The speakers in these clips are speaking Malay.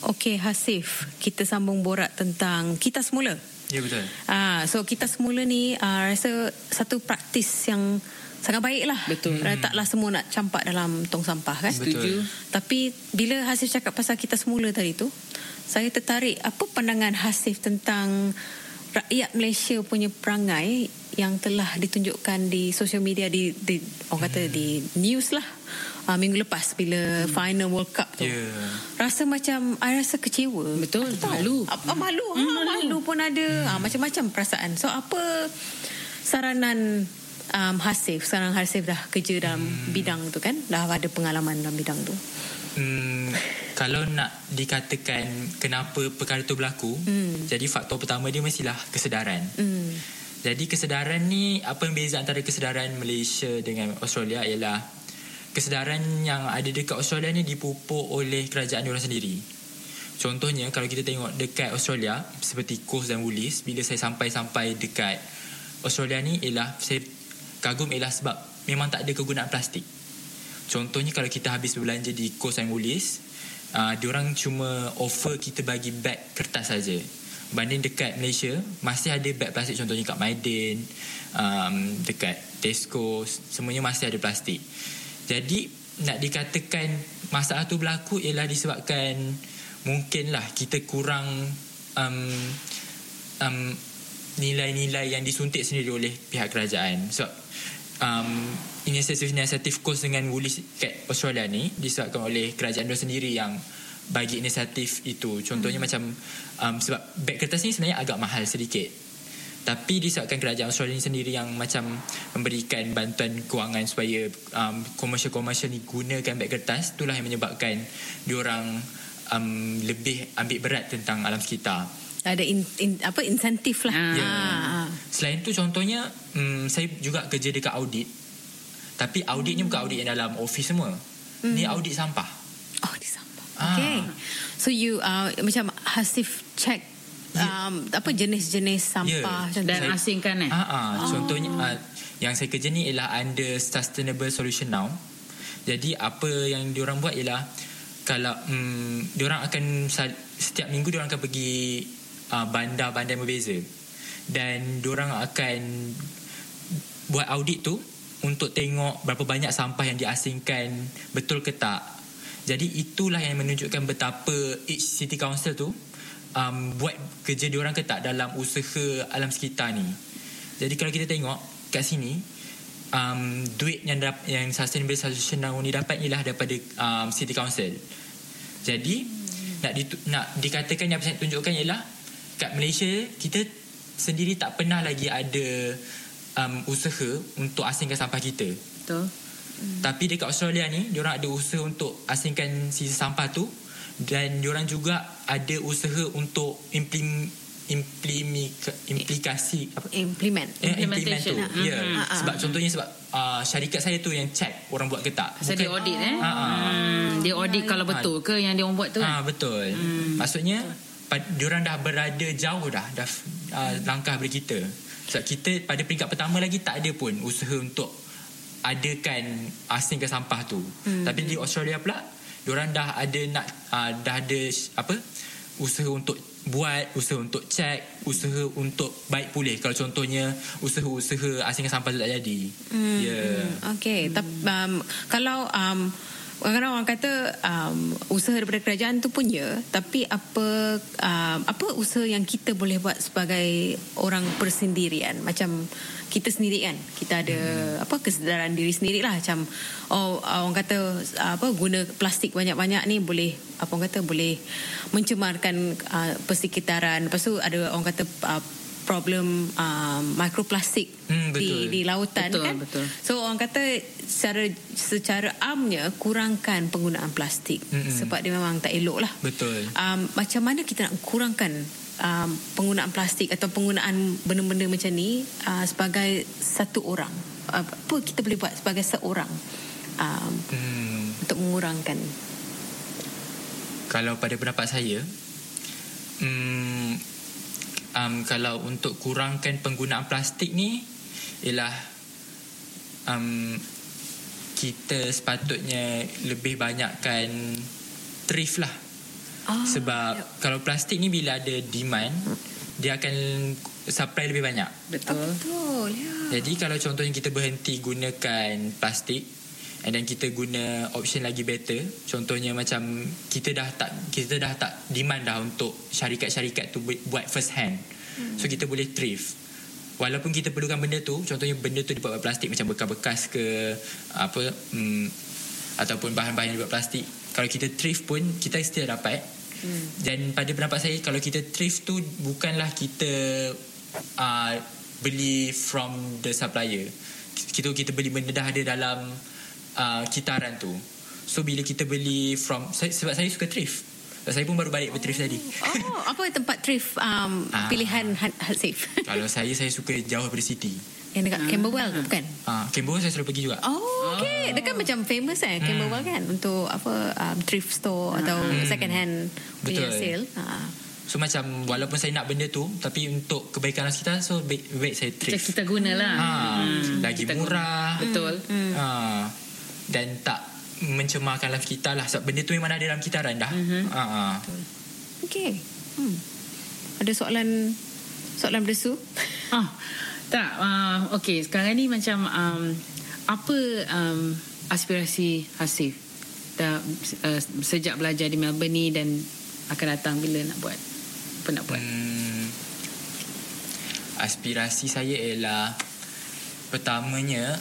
Okey, Hasif, kita sambung borak tentang kita semula. Ya, betul. So kita semula ni rasa satu praktis yang sangat baik lah. Betul. Taklah semua nak campak dalam tong sampah kan. Betul. Tapi bila Hasif cakap pasal kita semula tadi tu, saya tertarik apa pandangan Hasif tentang rakyat Malaysia punya perangai yang telah ditunjukkan di social media, di orang kata di news lah, minggu lepas bila final World Cup tu. Rasa macam I rasa kecewa. Betul. Malu. Malu pun ada. Macam-macam perasaan. So apa saranan Hasif? Sekarang Hasif dah kerja dalam bidang tu kan, dah ada pengalaman dalam bidang tu. Kalau nak dikatakan kenapa perkara itu berlaku, jadi faktor pertama dia mestilah kesedaran. Jadi kesedaran ni, apa yang beza antara kesedaran Malaysia dengan Australia ialah kesedaran yang ada dekat Australia ni dipupuk oleh kerajaan diorang sendiri. Contohnya kalau kita tengok dekat Australia seperti Coast dan Woolies, bila saya sampai dekat Australia ni ialah saya kagum ialah sebab memang tak ada kegunaan plastik. Contohnya kalau kita habis berbelanja di Coast and Woolies, diorang cuma offer kita bagi beg kertas saja. Banding dekat Malaysia masih ada beg plastik, contohnya kat Maiden, dekat Tesco, semuanya masih ada plastik. Jadi nak dikatakan masalah tu berlaku ialah disebabkan mungkinlah kita kurang nilai-nilai yang disuntik sendiri oleh pihak kerajaan. So inisiatif Coast dengan Woolies kat Australia ni disebabkan oleh kerajaan itu sendiri yang bagi inisiatif itu. Contohnya macam sebab beg kertas ni sebenarnya agak mahal sedikit, tapi disebabkan kerajaan Australia ni sendiri yang macam memberikan bantuan kewangan supaya komersial ni gunakan beg kertas, itulah yang menyebabkan diorang lebih ambil berat tentang alam sekitar. Ada insentif lah. Selain tu contohnya saya juga kerja dekat audit. Tapi auditnya bukan audit yang dalam office semua. Ni audit sampah. Audit sampah. Okay. So you macam Hasif check jenis-jenis sampah dan asingkan contohnya yang saya kerja ni ialah under Sustainable Solution Now. Jadi apa yang diorang buat ialah kalau diorang akan setiap minggu diorang akan pergi bandar-bandar yang berbeza, dan diorang akan buat audit tu untuk tengok berapa banyak sampah yang diasingkan, betul ke tak. Jadi itulah yang menunjukkan betapa each city council tu buat kerja diorang ke tak dalam usaha alam sekitar ni. Jadi kalau kita tengok kat sini, duit yang Sustainable Solution Now ni dapat ialah daripada city council. Jadi nak dikatakan yang saya tunjukkan ialah kat Malaysia kita sendiri tak pernah lagi ada usaha untuk asingkan sampah kita. Betul. Tapi dekat Australia ni diorang ada usaha untuk asingkan sisa sampah tu, dan diorang juga ada usaha untuk implement tu. Sebab contohnya sebab syarikat saya tu yang check orang buat ke tak. Dia audit dia audit kalau betul ke yang dia orang buat tu kan? Betul. Maksudnya diorang dah berada jauh dah langkah dari kita. Sebab kita pada peringkat pertama lagi tak ada pun usaha untuk adakan asingkan sampah tu. Tapi di Australia pula diorang dah ada usaha untuk buat, usaha untuk cek, usaha untuk baik pulih kalau contohnya usaha-usaha asingkan sampah tu tak jadi. Okay. Kalau kadang-kadang orang kata usaha daripada kerajaan tu pun tapi apa usaha yang kita boleh buat sebagai orang persendirian, macam kita sendiri kan, kita ada kesedaran diri sendirilah, macam orang kata guna plastik banyak-banyak ni boleh boleh mencemarkan persekitaran. Lepas tu ada orang kata problem mikroplastik di lautan. Betul, kan. Betul. So orang kata secara amnya kurangkan penggunaan plastik sebab dia memang tak elok lah. Betul. Macam mana kita nak kurangkan penggunaan plastik atau penggunaan benda-benda macam ni sebagai satu orang? Apa kita boleh buat sebagai seorang untuk mengurangkan? Kalau pada pendapat saya, kalau untuk kurangkan penggunaan plastik ni ialah kita sepatutnya lebih banyakkan thrift lah. Sebab kalau plastik ni bila ada demand, dia akan supply lebih banyak. Betul ya. Jadi kalau contohnya kita berhenti gunakan plastik, and then kita guna option lagi better, contohnya macam kita dah tak demand dah untuk syarikat-syarikat tu buat first hand. So kita boleh thrift. Walaupun kita perlukan benda tu, contohnya benda tu dibuat plastik macam bekas-bekas ke ataupun bahan-bahan yang dibuat plastik, kalau kita thrift pun kita still dapat. Dan pada pendapat saya, kalau kita thrift tu bukanlah kita beli from the supplier. Kita beli benda dah ada dalam kitaran tu. So bila kita beli from, sebab saya suka thrift, saya pun baru balik thrift tadi. Apa tempat thrift pilihan Hasif? Kalau saya suka jauh daripada city. Yang dekat Camberwell tu bukan? Camberwell saya selalu pergi juga. Okay. Dia kan macam famous Camberwell kan, untuk thrift store atau second hand punya sale. So macam walaupun saya nak benda tu, tapi untuk kebaikan kita, so baik saya thrift. Kita gunalah. Lagi murah. Betul. Dan tak mencemarkan life kita lah, sebab benda tu memang ada dalam kitaran dah. Okay. Ada soalan berdesu? Tak. Okay, sekarang ni macam apa aspirasi Hasif dah sejak belajar di Melbourne ni, dan akan datang bila nak buat? Apa nak buat? Aspirasi saya ialah, pertamanya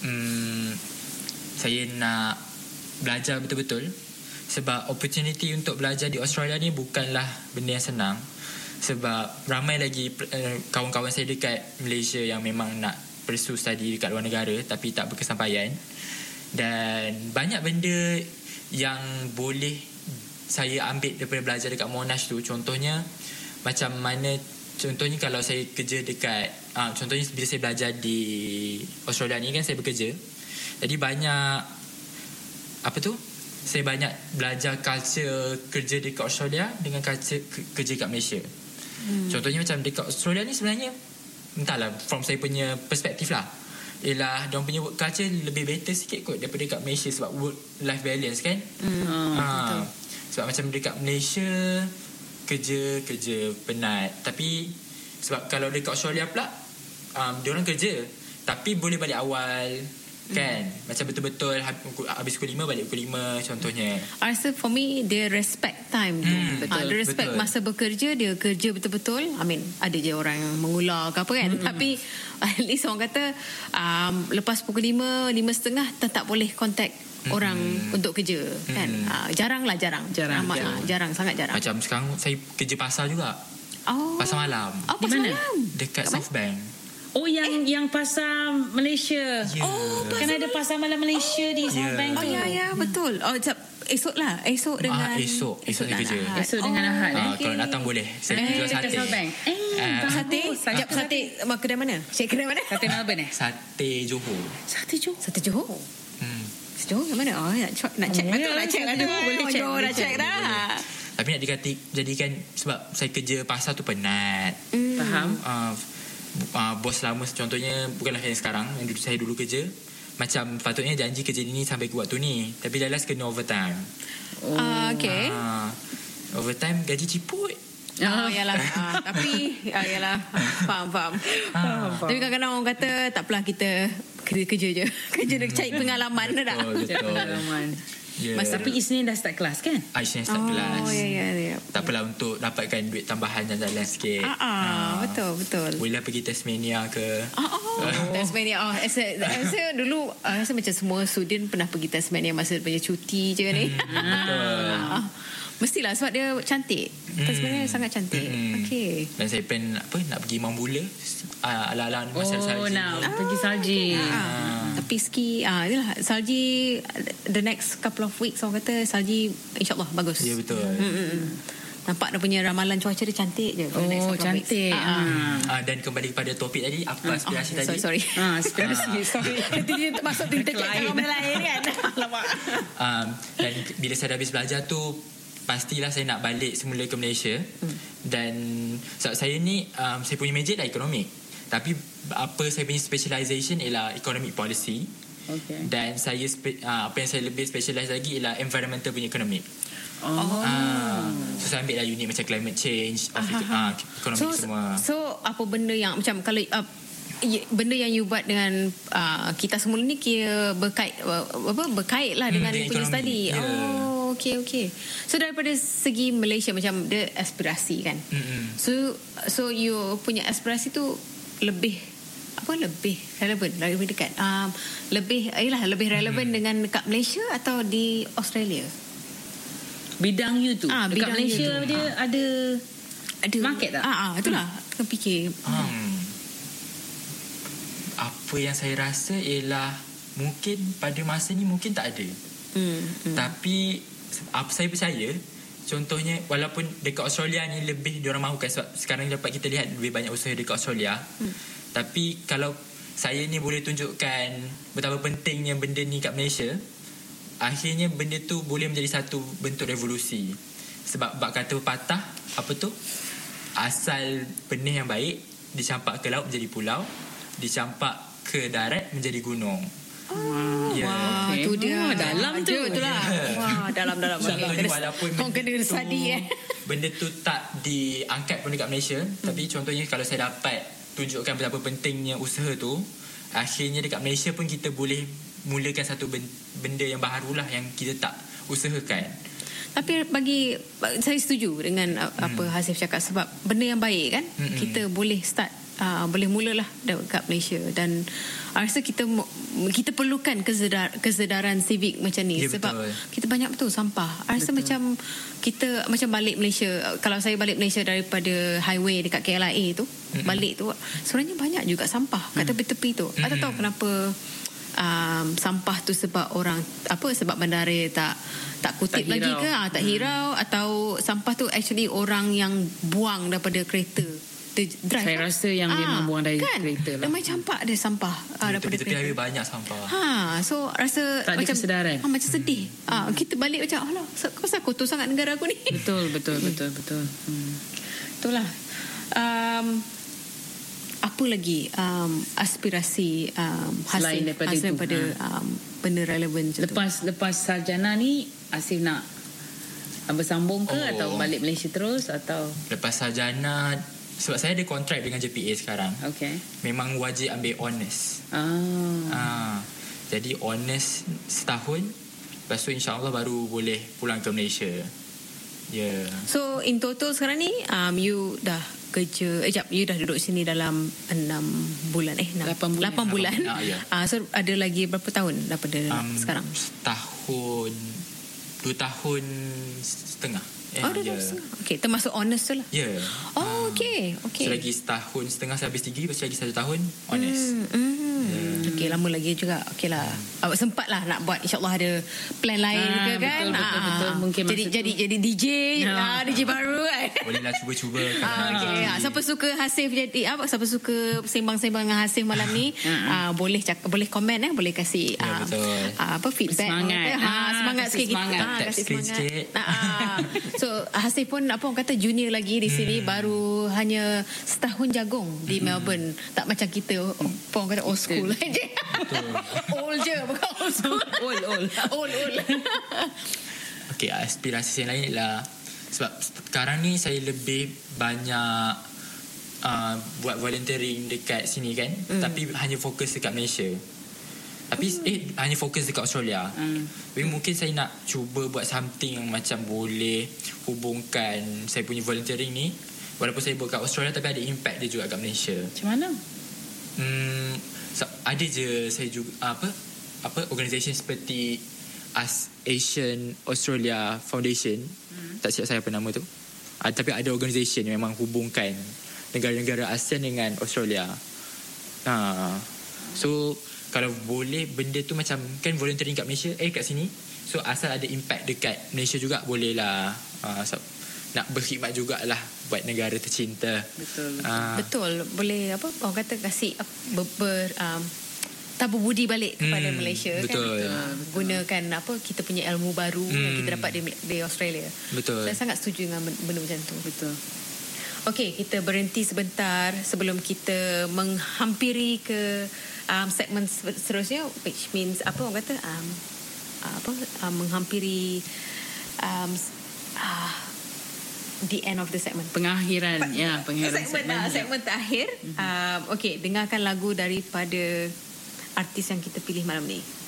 saya nak belajar betul-betul, sebab opportunity untuk belajar di Australia ni bukanlah benda yang senang. Sebab ramai lagi kawan-kawan saya dekat Malaysia yang memang nak pursue study dekat luar negara tapi tak berkesampaian. Dan banyak benda yang boleh saya ambil daripada belajar dekat Monash tu. Contohnya macam mana, contohnya kalau saya kerja dekat contohnya bila saya belajar di Australia ni kan, saya bekerja. Jadi banyak saya banyak belajar culture kerja dekat Australia dengan culture kerja dekat Malaysia. Contohnya macam dekat Australia ni sebenarnya, entahlah, from saya punya perspektif lah, ialah diorang punya work culture lebih better sikit kot daripada dekat Malaysia, sebab work life balance kan. Sebab macam dekat Malaysia kerja penat, tapi sebab kalau dekat Australia pula diorang kerja tapi boleh balik awal kan. Macam betul-betul habis pukul 5 balik pukul 5 contohnya. I rasa for me dia respect time tu. Dia respect betul. Masa bekerja, dia kerja betul-betul. I mean, ada je orang yang mengular ke apa kan, tapi at least orang kata lepas pukul 5, 5:30 tetap boleh contact orang untuk kerja kan. Jarang, sangat jarang. Macam sekarang saya kerja pasar juga. Pasar malam. Di mana? Dekat Southbank. Yang pasar Malaysia. Kan ada pasar malam Malaysia di Southbank tu. Ya, betul. Esok dengan Esok saya kerja. Esok dengan Ahad. Kalau datang boleh. Saya jual sate. Sate kedai mana? Kedai mana? Sate Melbourne Sate Johor. Sate Johor. Johor yang mana? Nak check betul. Nak check lah tu. Boleh check. Nak check dah. Tapi nak jadikan, sebab saya kerja pasar tu penat. Faham. Bos lama contohnya bukanlah yang sekarang, yang saya dulu kerja, macam patutnya janji kerja ni sampai ke waktu ni, tapi dah last kena overtime. Okay. Overtime gaji ciput. Yalah. Tapi yalah, faham. Tapi kadang-kadang orang kata tak apalah, kita kerja je. Kerja dah cari pengalaman dah. Betul. Tapi Isnin dah start kelas kan? Isnin start kelas. Ya. Tak apalah, untuk dapatkan duit tambahan jalan-jalan sikit. Betul. Boleh pergi Tasmania ke? Tasmania. Saya dulu rasa macam semua student pernah pergi Tasmania masa punya cuti je ni. Betul. Mestilah, sebab dia cantik. Tasmania sangat cantik. Okay. Dan saya plan nak pergi Mambula ala-ala masa salji. Pergi salji. Tapi ski inilah salji, the next couple of weeks orang kata salji insyaAllah bagus. Ya, betul. Nampak dia punya ramalan cuaca dia cantik je. Cantik. Dan kembali kepada topik tadi, apa aspirasi tadi? Sorry. Aspirasi. Dia masuk Twitter orang lain kan. Dan bila saya dah habis belajar tu, pastilah saya nak balik semula ke Malaysia. Dan sebab saya ni saya punya major dah ekonomik, tapi saya punya specialisation ialah economic policy. Dan apa yang saya lebih specialise lagi ialah environmental punya economic. So So saya ambil lah unit macam climate change, ekonomi semua. So apa benda yang macam kalau benda yang you buat dengan kita semula ni kira berkait lah dengan punya study. Okay. So daripada segi Malaysia macam dia aspirasi kan. So you punya aspirasi tu lebih relevan, lebih dekat. Lebih relevan dengan dekat Malaysia atau di Australia? Bidang you tu dekat Malaysia dia ada market tak? Itulah aku fikir. Apa yang saya rasa ialah mungkin pada masa ni mungkin tak ada. Tapi apa saya percaya, contohnya walaupun dekat Australia ni lebih diorang mahukan sebab sekarang dapat kita lihat lebih banyak usaha dekat Australia. Tapi kalau saya ni boleh tunjukkan betapa pentingnya benda ni kat Malaysia, akhirnya benda tu boleh menjadi satu bentuk revolusi. Sebab bab kata pepatah apa tu, asal benih yang baik dicampak ke laut menjadi pulau, dicampak ke darat menjadi gunung. Wah, tu dia. Dalam tu. Itulah. Wah, dalam. Walaupun kena study benda tu tak diangkat pun dekat Malaysia, tapi contohnya kalau saya dapat tunjukkan betapa pentingnya usaha tu, akhirnya dekat Malaysia pun kita boleh mulakan satu benda yang baharulah yang kita tak usahakan. Tapi bagi saya setuju dengan apa Hasif cakap, sebab benda yang baik kan, kita boleh start, boleh mulalah dekat Malaysia. Dan rasa kita perlukan kesedaran civic macam ni, sebab betul. Kita banyak betul sampah. Rasa macam kita macam balik Malaysia, kalau saya balik Malaysia daripada highway dekat KLIA tu, balik tu sebenarnya banyak juga sampah kat tepi-tepi tu. Tak tahu kenapa sampah tu sebab orang sebab bandara tak kutip tak lagi ke, tak hirau, atau sampah tu actually orang yang buang daripada kereta. Saya rasa yang dia membuang dari kereta lah. Memang campak dia sampah daripada kereta. Tepi banyak sampah. So rasa tak macam kesedaran. Macam sedih. Kita balik macam alah, kenapa kotor sangat negara aku ni. Betul. Itulah. Apa lagi aspirasi selain daripada benda relevan lepas sarjana ni Hasif nak bersambung ke atau balik Malaysia terus atau lepas sarjana? Sebab saya ada kontrak dengan JPA sekarang. Memang wajib ambil honors. Jadi honors setahun, lepas tu insyaAllah baru boleh pulang ke Malaysia. So in total sekarang ni you dah kerja, you dah duduk sini dalam 8 bulan. So ada lagi berapa tahun daripada sekarang? Setahun 2 tahun setengah. Okay, termasuk honors tu lah. Okay. Selagi setahun setengah saya habis degree, lepas lagi 1 tahun honors. Okay, lama lagi juga. Okay lah, awak sempat lah nak buat, insyaAllah ada plan lain ke kan. Betul. Mungkin jadi DJ DJ baru kan. Bolehlah cuba-cuba. Siapa suka Hasif jadi siapa suka sembang-sembang dengan Hasif malam ni, boleh komen, boleh kasih feedback, semangat sikit kita. So Hasif pun orang kata junior lagi di sini, baru hanya setahun jagung di Melbourne. Tak macam kita orang kata old school aja. Old je, bukan old school. Old. Okay, aspirasi yang lain ialah sebab sekarang ni saya lebih banyak buat volunteering dekat sini kan, tapi hanya fokus dekat Malaysia. Tapi hanya fokus dekat Australia. Tapi mungkin saya nak cuba buat something yang macam boleh hubungkan saya punya volunteering ni, walaupun saya buat kat Australia tapi ada impact dia juga kat Malaysia. Macam mana? Ada je saya juga organisation seperti Asian Australia Foundation. Tak silap saya apa nama tu. Tapi ada organisation yang memang hubungkan negara-negara ASEAN dengan Australia. So kalau boleh benda tu macam kan volunteering kat Malaysia, kat sini, so asal ada impact dekat Malaysia juga boleh lah. Nak berkhidmat jugalah buat negara tercinta. Betul. Boleh orang kata kasih tabur budi balik kepada Malaysia. Betul. Kan. Gunakan kita punya ilmu baru yang kita dapat di Australia. Betul. Saya sangat setuju dengan benda macam tu. Betul. Okey, kita berhenti sebentar sebelum kita menghampiri ke segmen seterusnya, which means orang kata the end of the segment. Pengakhiran Segmen terakhir. Okey, dengarkan lagu daripada artis yang kita pilih malam ni.